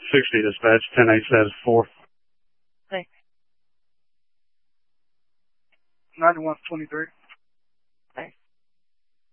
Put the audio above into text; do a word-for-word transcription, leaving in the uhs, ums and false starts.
sixty, dispatch, ten eight status four. Thanks. ninety-one twenty-three.